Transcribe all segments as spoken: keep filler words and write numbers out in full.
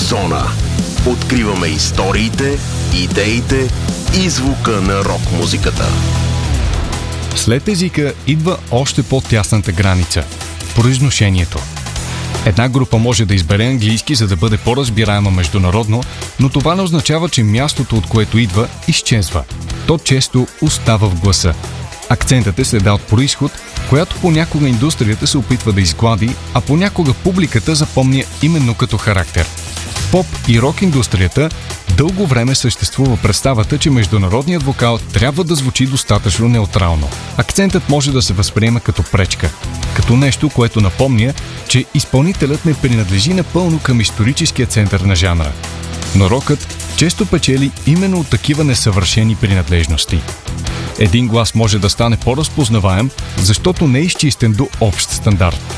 Зона. Откриваме историите, идеите и звука на рок-музиката. След езика идва още по-тясната граница – произношението. Една група може да избере английски, за да бъде по-разбираема международно, но това не означава, че мястото, от което идва, изчезва. То често остава в гласа. Акцентът е следа от произход, която понякога индустрията се опитва да изглади, а понякога публиката запомня именно като характер. В поп и рок индустрията дълго време съществува представата, че международният вокал трябва да звучи достатъчно неутрално. Акцентът може да се възприема като пречка, като нещо, което напомня, че изпълнителят не принадлежи напълно към историческия център на жанра. Но рокът често печели именно от такива несъвършени принадлежности. Един глас може да стане по-разпознаваем, защото не е изчистен до общ стандарт.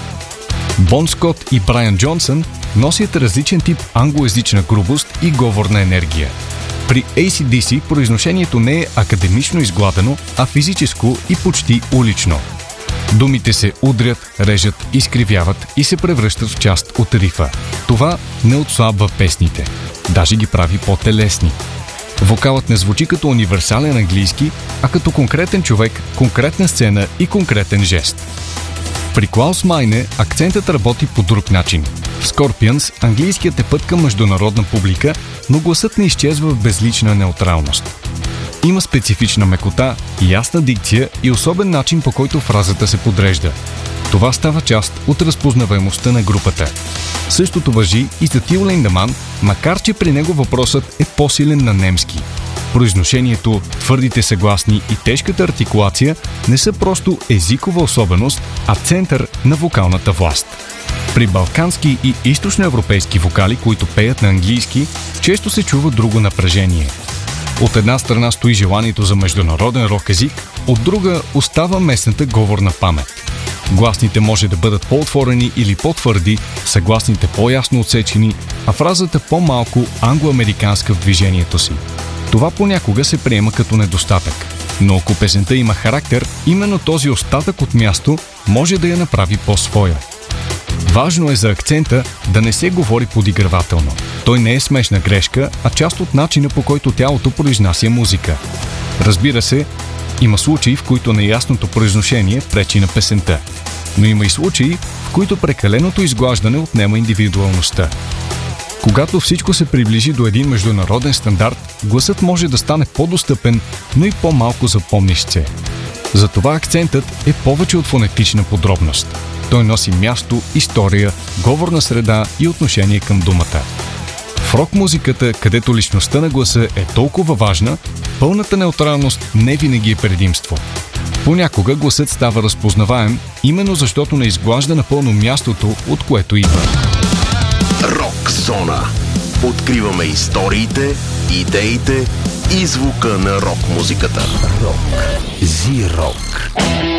Бон Скот и Брайан Джонсън носят различен тип англоязична грубост и говорна енергия. При Ей Си Ди Си произношението не е академично изгладено, а физическо и почти улично. Думите се удрят, режат, изкривяват и се превръщат в част от рифа. Това не отслабва песните, даже ги прави по-телесни. Вокалът не звучи като универсален английски, а като конкретен човек, конкретна сцена и конкретен жест. При Клаус Майне акцентът работи по друг начин. В Scorpions английският е път към международна публика, но гласът не изчезва в безлична неутралност. Има специфична мекота, ясна дикция и особен начин, по който фразата се подрежда. Това става част от разпознаваемостта на групата. Същото важи и за Till Lindemann, макар че при него въпросът е по-силен на немски. Произношението, твърдите съгласни и тежката артикулация не са просто езикова особеност, а център на вокалната власт. При балкански и източноевропейски вокали, които пеят на английски, често се чува друго напрежение. От една страна стои желанието за международен рок език, от друга остава местната говорна памет. Гласните може да бъдат по-отворени или по-твърди, съгласните по-ясно отсечени, а фразата по-малко англоамериканска в движението си. Това понякога се приема като недостатък. Но ако песента има характер, именно този остатък от място може да я направи по-своя. Важно е за акцента да не се говори подигравателно. Той не е смешна грешка, а част от начина, по който тялото произнася музика. Разбира се, има случаи, в които неясното произношение пречи на песента. Но има и случаи, в които прекаленото изглаждане отнема индивидуалността. Когато всичко се приближи до един международен стандарт, гласът може да стане по-достъпен, но и по-малко запомнищ се. Затова акцентът е повече от фонетична подробност. Той носи място, история, говорна среда и отношение към думата. В рок-музиката, където личността на гласа е толкова важна, пълната неутралност не винаги е предимство. Понякога гласът става разпознаваем, именно защото не изглажда напълно мястото, от което идва. Рок-зона. Откриваме историите, идеите и звука на рок-музиката. Рок. Зи-рок.